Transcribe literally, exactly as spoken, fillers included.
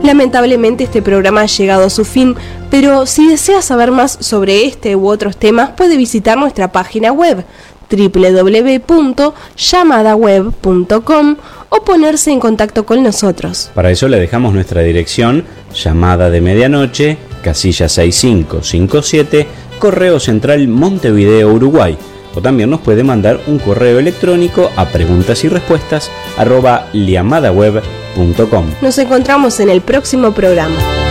Lamentablemente este programa ha llegado a su fin, pero si desea saber más sobre este u otros temas puede visitar nuestra página web doble u doble u doble u punto llamada web punto com o ponerse en contacto con nosotros. Para eso le dejamos nuestra dirección: Llamada de Medianoche, casilla seis cinco cinco siete, Correo Central, Montevideo, Uruguay. O también nos puede mandar un correo electrónico a preguntas y respuestas arroba liamadaweb punto com. Nos encontramos en el próximo programa.